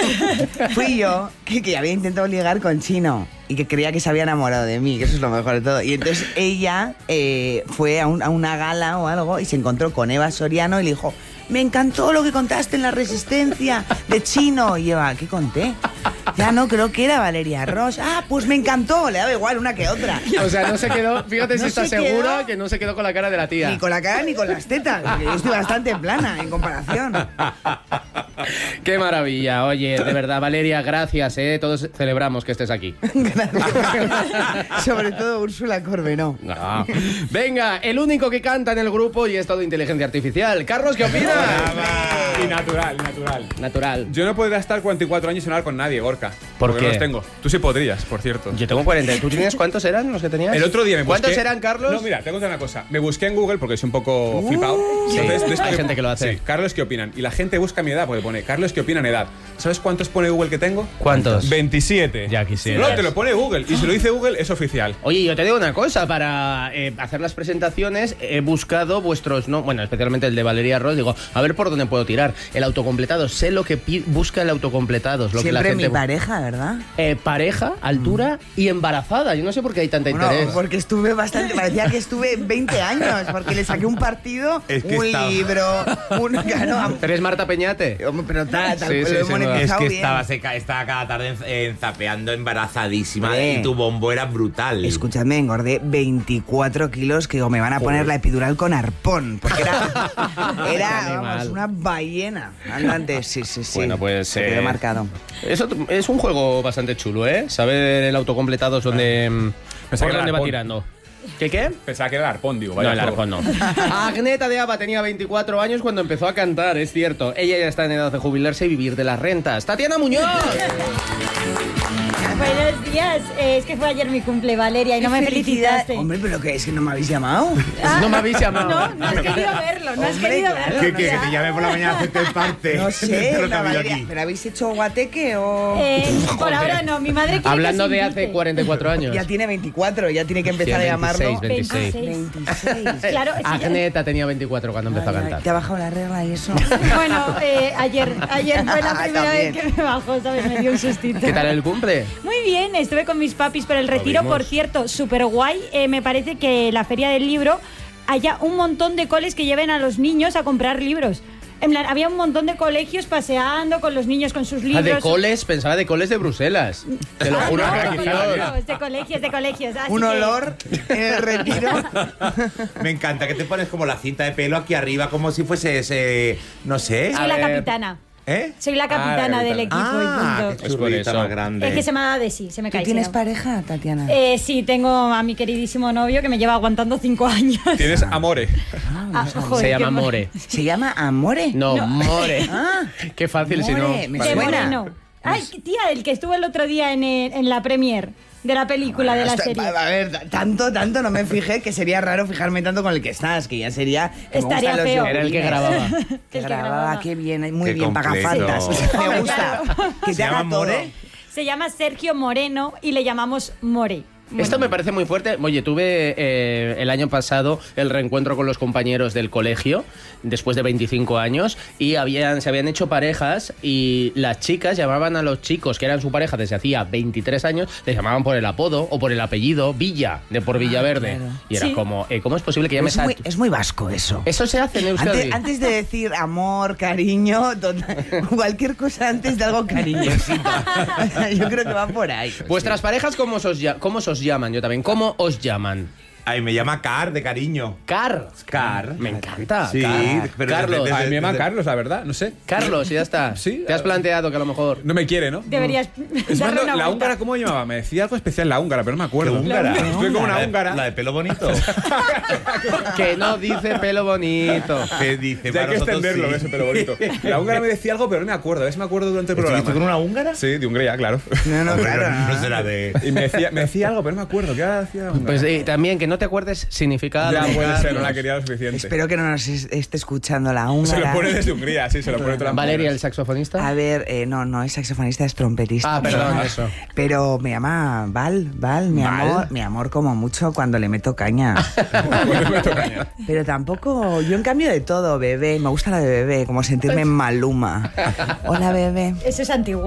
fui yo que había intentado ligar con Chino y que creía que se había enamorado de mí, que eso es lo mejor de todo. Y entonces ella fue a una gala o algo y se encontró con Eva Soriano y le dijo: me encantó lo que contaste en La Resistencia de Chino. Y Eva, ¿qué conté? Ya no, creo que era Valeria Ross. Ah, pues me encantó, le daba igual una que otra. O sea, no se quedó, fíjate si está segura que no se quedó con la cara de la tía. Ni con la cara ni con las tetas, porque yo estoy bastante plana en comparación. Qué maravilla, oye, de verdad, Valeria, gracias, todos celebramos que estés aquí. Gracias. Sobre todo Úrsula Corberó. No. Venga, el único que canta en el grupo y es todo inteligencia artificial. Carlos, ¿qué opinas? Y natural. Natural. Yo no podría estar 44 años sin hablar con nadie, Gorka. ¿Por porque qué? No los tengo. Tú sí podrías, por cierto. Yo tengo 40. ¿Tú tienes cuántos eran los que tenías? El otro día me busqué... ¿Cuántos eran, Carlos? No, mira, te cuento una cosa. Me busqué en Google porque soy un poco flipado. Sí, Entonces, hay gente que lo hace. Sí, Carlos, ¿qué opinan? Y la gente busca mi edad porque pone Carlos, ¿qué opinan edad? ¿Sabes cuántos pone Google que tengo? ¿Cuántos? 27. Ya quisiera. No, te lo pone Google. Y si lo dice Google, es oficial. Oye, yo te digo una cosa, para hacer las presentaciones he buscado vuestros, no, bueno, especialmente el de Valeria Ross, digo, a ver por dónde puedo tirar. El autocompletado, sé lo que busca el autocompletado, es lo Siempre que la gente mi pareja, ¿verdad? pareja, altura y embarazada. Yo no sé por qué hay tanta interés. Porque estuve bastante, parecía que estuve 20 años, porque le saqué un partido, Es que libro, claro, ¿Pero es Marta Peñate? pero tal, Sí, lo he sí, Es monetizado que bien. estaba cada tarde zapeando embarazadísima Hombre. y tu bombo era brutal. Escúchame, engordé 24 kilos que digo, me van a poner la epidural con arpón, porque era vamos, una ballena andante. Sí. Bueno, pues se quedó marcado. Eso es un juego bastante chulo, ¿eh? Saber el autocompletado es donde Pensaba por que era dónde va arpón. tirando. ¿Qué? Pensaba que era el arpón, digo. No, Vaya el juego. arpón no. Agneta de Aba tenía 24 años cuando empezó a cantar, es cierto. Ella ya está en edad de jubilarse y vivir de las rentas. ¡Tatiana Muñoz! Buenos días. Es que fue ayer mi cumple, Valeria, y no me felicitaste. Hombre, pero ¿qué es que no me habéis llamado? No me habéis llamado. No has querido verlo, no has Hombre, querido claro. verlo. Que te llame por la mañana a hacerte parte. No sé, De lo que ha habido Valeria, aquí. ¿pero habéis hecho guateque o...? Por ahora no, mi madre quiere Hablando que se de invite. hace 44 años. Ya tiene 24, ya tiene que empezar a llamarlo. 26. 26. Claro, sí, Agneta tenía 24 cuando empezó a cantar. ¿Te ha bajado la regla y eso? Bueno, ayer fue la primera vez También. que me bajó, ¿sabes? Me dio un sustito. ¿Qué tal el cumple? Muy bien, estuve con mis papis por el retiro, vimos. por cierto, súper guay. Me parece que la Feria del Libro haya un montón de coles que lleven a los niños a comprar libros. En plan, había un montón de colegios paseando con los niños con sus libros. de coles, pensaba de coles de Bruselas. Te lo juro. No, que de aquí colegios, de colegios. Así Un que- olor en el retiro. Me encanta que te pones como la cinta de pelo aquí arriba, como si fuese ese, no sé. Soy la capitana. ¿Eh? Soy la capitana la del equipo y punto. qué Es por churrita eso. más grande. Es que se me ha dado de sí, se me ¿Tú cae. tienes sí, ¿no? pareja, Tatiana? Sí, tengo a mi queridísimo novio que me lleva aguantando 5 años. Tienes amore. Joder, Se llama qué More. ¿Se llama Amore? No, More. Ah, Qué fácil si no. More, me De suena. Moreno. Ay, tía, el que estuvo el otro día en la premier de la película, de la serie. A ver, tanto no me fijé, que sería raro fijarme tanto con el que estás, que ya sería... que me Estaría gustan los feo. Era el que yogurines. grababa. Que El que grababa, grababa. qué bien, muy Qué bien, completo. pagafantas. Hombre, Me gusta. claro. Que ¿Se te haga llama todo. More? Se llama Sergio Moreno y le llamamos More. Esto me parece muy fuerte. Oye, tuve el año pasado el reencuentro con los compañeros del colegio, después de 25 años, y se habían hecho parejas y las chicas llamaban a los chicos que eran su pareja desde hacía 23 años, les llamaban por el apodo o por el apellido Villa, por Villaverde. claro. Y era Sí. como, ¿cómo es posible que llames Es muy vasco eso. Eso se hace en Euskadi. Antes de decir amor, cariño, cualquier cosa antes de algo cariñosito. Yo creo que va por ahí. ¿Vuestras parejas cómo os llaman? Yo también. ¿Cómo os llaman? Ay, me llama Car, de cariño. Car. Car. Me encanta. Sí, Car. pero Carlos. desde- A mí me llama desde- Carlos, la verdad, no sé. Carlos, ya está. Sí. ¿Te has planteado que a lo mejor... No me quiere, ¿no? Deberías Es más, darle una la vuelta. húngara, ¿cómo llamaba? Me decía algo especial la húngara, pero no me acuerdo. ¿Qué húngara? Estoy como una La de- húngara. La de pelo bonito. Que no dice pelo bonito. ¿Qué dice? Ya hay Para que nosotros extenderlo, sí. ese pelo bonito. La húngara me decía algo, pero no me acuerdo. A ver si me acuerdo durante el programa. ¿Estuviste con una húngara? Sí, de Hungría, claro. No, Hombre, claro. no será de... Y me decía algo, pero no me acuerdo. ¿Qué hacía la húngara? Pues también que no te acuerdes significa ya algo. puede ser, no la quería lo suficiente. Espero que no nos esté escuchando la Se húngara. lo pone desde Hungría, sí, se lo pone otra Valeria, el saxofonista. A ver, no, es saxofonista, es trompetista. Ah, perdón, eso. Pero me llama Val, mi amor como mucho cuando le meto caña. Bueno, me toca ya. Pero tampoco, yo en cambio de todo, bebé, me gusta la de bebé, como sentirme en Maluma. Hola, bebé. Eso es antiguo.